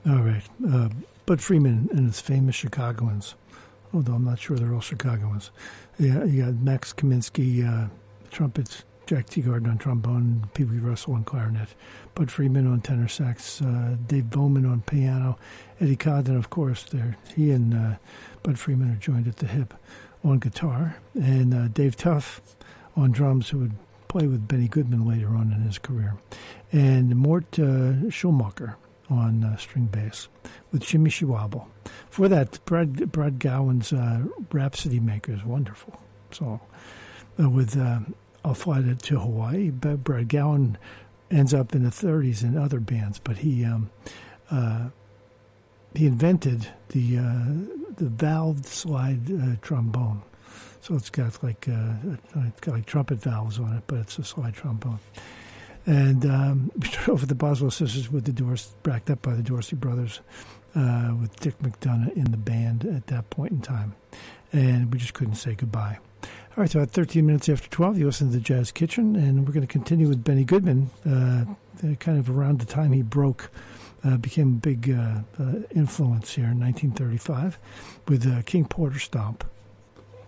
All right. Bud Freeman and his famous Chicagoans, although I'm not sure they're all Chicagoans. Yeah, you got Max Kaminsky, trumpets, Jack Teagarden on trombone, Pee Wee Russell on clarinet, Bud Freeman on tenor sax, Dave Bowman on piano, Eddie Condon, of course. He and Bud Freeman are joined at the hip on guitar, and Dave Tuff on drums, who would play with Benny Goodman later on in his career, and Mort Schulmacher on string bass with Jimmy Schwabel. For that, Brad Gowan's Rhapsody Maker is wonderful song. With I'll Fly to Hawaii, Brad Gowan ends up in the 30s in other bands, but he invented the valved slide trombone. So it's got like trumpet valves on it, but it's a slide trombone. And we started off with the Boswell Sisters with the Doors, backed up by the Dorsey Brothers, with Dick McDonough in the band at that point in time. And we just couldn't say goodbye. All right, so at 13 minutes after 12, you listen to the Jazz Kitchen, and we're going to continue with Benny Goodman, kind of around the time he became a big influence here in 1935 with King Porter Stomp.